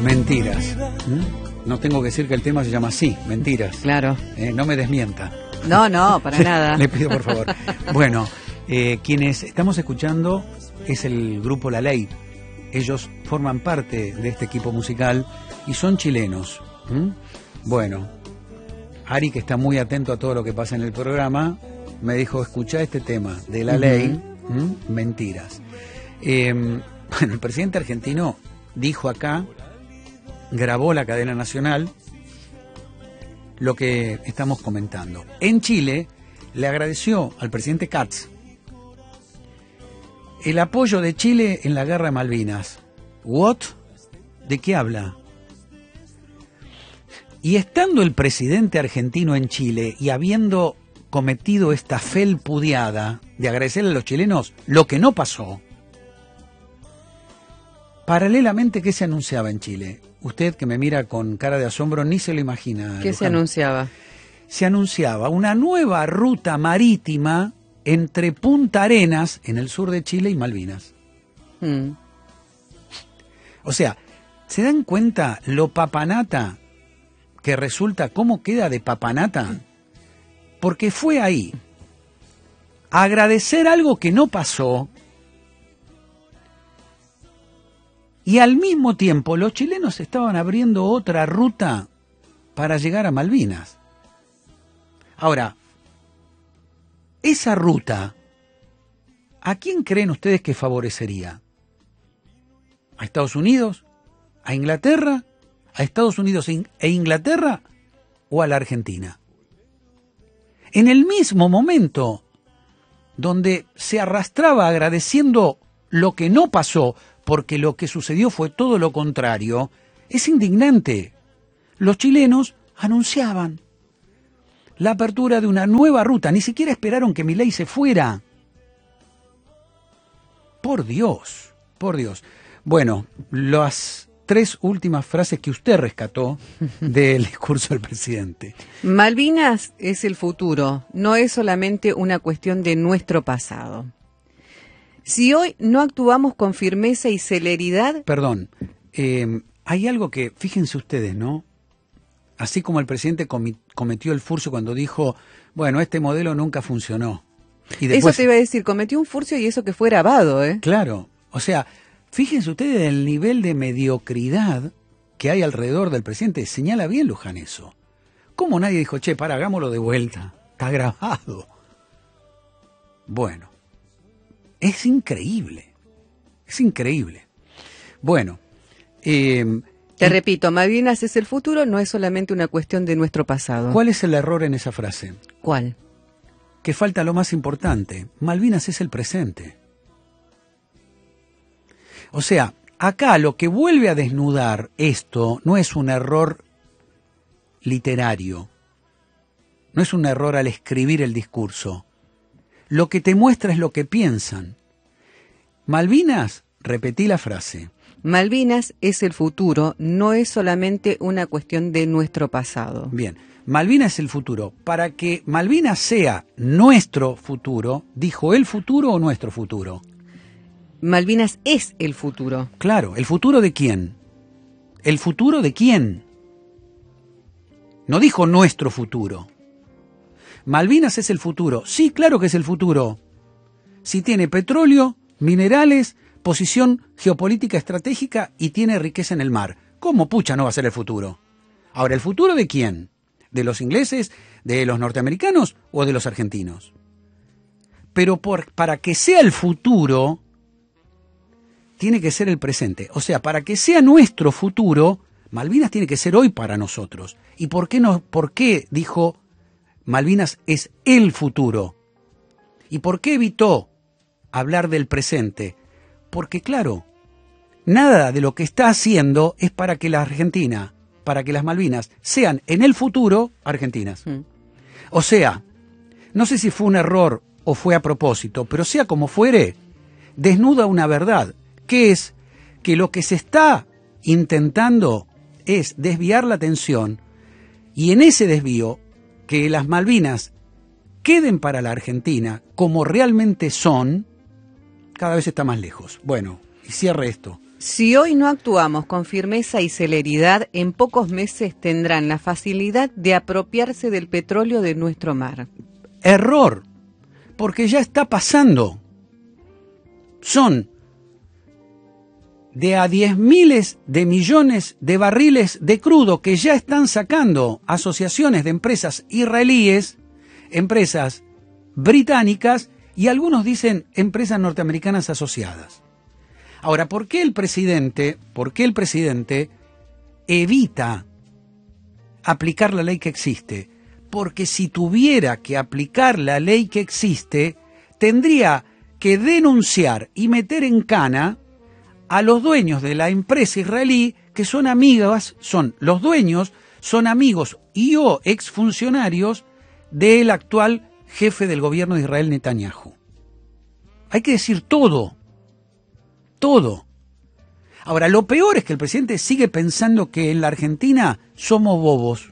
Mentiras. No tengo que decir que el tema se llama así, Mentiras. Claro. No me desmienta. No, para nada. Le pido por favor. Bueno, quienes estamos escuchando es el grupo La Ley. Ellos forman parte de este equipo musical y son chilenos. Bueno, Ari, que está muy atento a todo lo que pasa en el programa, me dijo, escuchá este tema de La Ley, Mentiras. Bueno, el presidente argentino dijo acá, grabó la cadena nacional, lo que estamos comentando. En Chile le agradeció al presidente Katz el apoyo de Chile en la guerra de Malvinas. ¿What? ¿De qué habla? Y estando el presidente argentino en Chile y habiendo cometido esta felpudiada de agradecerle a los chilenos lo que no pasó, paralelamente, ¿qué se anunciaba en Chile? Usted que me mira con cara de asombro ni se lo imagina. ¿Qué se anunciaba? Se anunciaba una nueva ruta marítima entre Punta Arenas, en el sur de Chile, y Malvinas. O sea, ¿se dan cuenta lo papanata que resulta? ¿Cómo queda de papanata? Porque fue ahí a agradecer algo que no pasó, y al mismo tiempo los chilenos estaban abriendo otra ruta para llegar a Malvinas. Ahora, esa ruta, ¿a quién creen ustedes que favorecería? ¿A Estados Unidos? ¿A Inglaterra? ¿A Estados Unidos e Inglaterra? ¿O a la Argentina? En el mismo momento donde se arrastraba agradeciendo lo que no pasó, porque lo que sucedió fue todo lo contrario, es indignante. Los chilenos anunciaban la apertura de una nueva ruta, ni siquiera esperaron que Milei se fuera. Por Dios, por Dios. Bueno, las 3 últimas frases que usted rescató del discurso del presidente. Malvinas es el futuro, no es solamente una cuestión de nuestro pasado. Si hoy no actuamos con firmeza y celeridad... Perdón, hay algo que, fíjense ustedes, ¿no? Así como el presidente cometió el furcio cuando dijo, bueno, este modelo nunca funcionó. Y después, eso te iba a decir, cometió un furcio y eso que fue grabado, ¿eh? Claro, o sea, fíjense ustedes el nivel de mediocridad que hay alrededor del presidente. Señala bien Luján eso. ¿Cómo nadie dijo, che, hagámoslo de vuelta? Está grabado. Bueno. Es increíble, es increíble. Bueno. Te repito, Malvinas es el futuro, no es solamente una cuestión de nuestro pasado. ¿Cuál es el error en esa frase? ¿Cuál? Que falta lo más importante. Malvinas es el presente. O sea, acá lo que vuelve a desnudar esto no es un error literario, no es un error al escribir el discurso. Lo que te muestra es lo que piensan. Malvinas, repetí la frase. Malvinas es el futuro, no es solamente una cuestión de nuestro pasado. Bien, Malvinas es el futuro. Para que Malvinas sea nuestro futuro, ¿dijo el futuro o nuestro futuro? Malvinas es el futuro. Claro, ¿el futuro de quién? ¿El futuro de quién? No dijo nuestro futuro. Malvinas es el futuro. Sí, claro que es el futuro. Si tiene petróleo, minerales, posición geopolítica estratégica y tiene riqueza en el mar. ¿Cómo pucha no va a ser el futuro? Ahora, ¿el futuro de quién? ¿De los ingleses, de los norteamericanos o de los argentinos? Pero para que sea el futuro, tiene que ser el presente. O sea, para que sea nuestro futuro, Malvinas tiene que ser hoy para nosotros. ¿Y por qué dijo Malvinas es el futuro? ¿Y por qué evitó hablar del presente? Porque claro, nada de lo que está haciendo es para que la Argentina, para que las Malvinas sean en el futuro argentinas. O sea, no sé si fue un error o fue a propósito, pero sea como fuere, desnuda una verdad, que es que lo que se está intentando es desviar la atención y en ese desvío que las Malvinas queden para la Argentina como realmente son, cada vez está más lejos. Bueno, y cierre esto. Si hoy no actuamos con firmeza y celeridad, en pocos meses tendrán la facilidad de apropiarse del petróleo de nuestro mar. Error, porque ya está pasando. Son de a 10 miles de millones de barriles de crudo que ya están sacando asociaciones de empresas israelíes, empresas británicas y algunos dicen empresas norteamericanas asociadas. Ahora, ¿por qué el presidente evita aplicar la ley que existe? Porque si tuviera que aplicar la ley que existe, tendría que denunciar y meter en cana a los dueños de la empresa israelí, que son amigas, los dueños son amigos y o exfuncionarios del actual jefe del gobierno de Israel, Netanyahu. Hay que decir todo. Ahora, lo peor es que el presidente sigue pensando que en la Argentina somos bobos.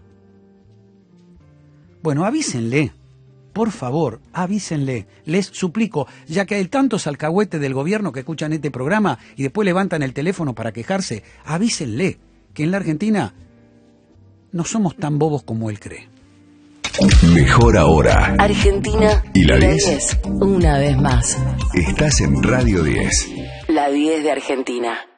Bueno, avísenle, por favor, avísenle, les suplico, ya que hay tantos alcahuetes del gobierno que escuchan este programa y después levantan el teléfono para quejarse, avísenle que en la Argentina no somos tan bobos como él cree. Mejor ahora. Argentina y la 10. Una vez más. Estás en Radio 10. La 10 de Argentina.